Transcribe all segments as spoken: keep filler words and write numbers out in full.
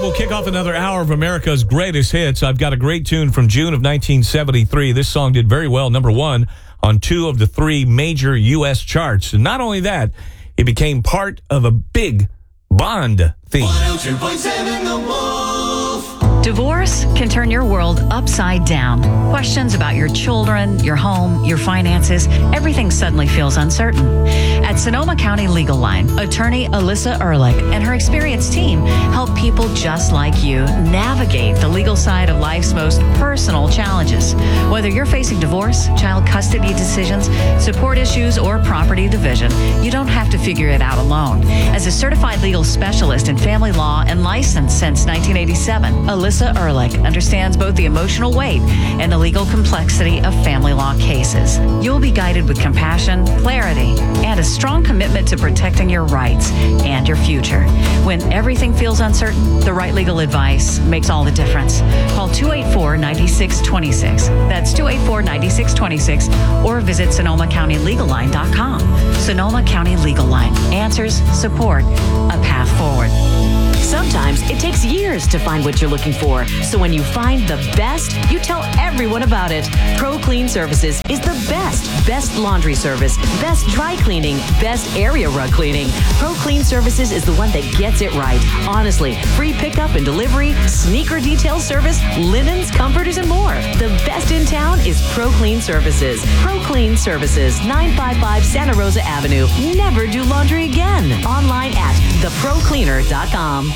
we'll kick off another hour of America's greatest hits. I've got a great tune from June of nineteen seventy-three. This song did very well, number one on two of the three major U S charts. And not only that, it became part of a big Bond theme. one oh two point seven The Wolf. Divorce can turn your world upside down. Questions about your children, your home, your finances, everything suddenly feels uncertain. At Sonoma County Legal Line, attorney Alyssa Ehrlich and her experienced team help people just like you navigate the legal side of life's most personal challenges. Whether you're facing divorce, child custody decisions, support issues, or property division, you don't have to figure it out alone. As a certified legal specialist in family law and licensed since nineteen eighty-seven, Alyssa Ehrlich understands both the emotional weight and the legal complexity of family law cases. You'll be guided with compassion, clarity, and a strong commitment to protecting your rights and your future. When everything feels uncertain, the right legal advice makes all the difference. Call two eight four, nine six two six. That's two eight four, nine six two six, or visit Sonoma County Legal Line dot com. Sonoma County Legal Line. Answers, support, a path forward. Sometimes it takes years to find what you're looking for. So when you find the best, you tell everyone about it. Pro Clean Services is the best. Best laundry service, best dry cleaning, best area rug cleaning. Pro Clean Services is the one that gets it right. Honestly, free pickup and delivery, sneaker detail service, linens, comforters, and more. The best in town is Pro Clean Services. Pro Clean Services, nine five five Santa Rosa Avenue. Never do laundry again. Online at the pro cleaner dot com.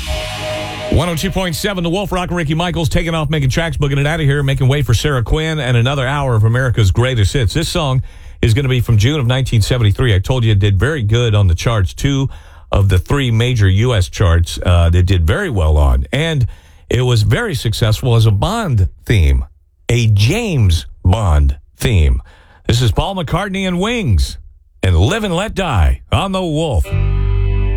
one oh two point seven, The Wolf, Rock and Ricky Michaels taking off, making tracks, booking it out of here, making way for Sarah Quinn and another hour of America's greatest hits. This song is going to be from June of nineteen seventy-three. I told you it did very good on the charts, two of the three major U S charts uh, that did very well on. And it was very successful as a Bond theme, a James Bond theme. This is Paul McCartney and Wings and Live and Let Die on The Wolf.